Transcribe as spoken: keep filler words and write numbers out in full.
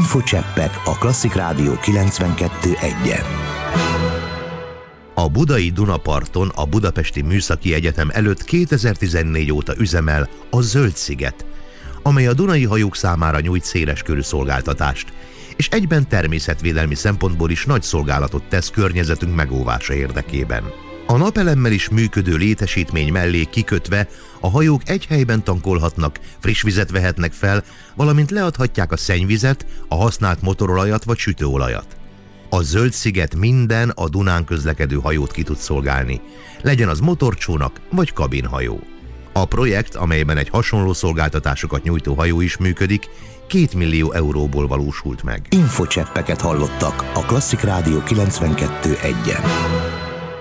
Infocseppek a Klasszik Rádió kilencvenkettő egyen. A budai Dunaparton a Budapesti Műszaki Egyetem előtt kétezer-tizennégy óta üzemel a Zöld-sziget, amely a dunai hajók számára nyújt széleskörű szolgáltatást, és egyben természetvédelmi szempontból is nagy szolgálatot tesz környezetünk megóvása érdekében. A napelemmel is működő létesítmény mellé kikötve a hajók egy helyben tankolhatnak, friss vizet vehetnek fel, valamint leadhatják a szennyvizet, a használt motorolajat vagy sütőolajat. A Zöld-sziget minden a Dunán közlekedő hajót ki tud szolgálni, legyen az motorcsónak vagy kabinhajó. A projekt, amelyben egy hasonló szolgáltatásokat nyújtó hajó is működik, két millió euróból valósult meg. Infocseppeket hallottak a Klasszik Rádió kilencvenkettő egyen.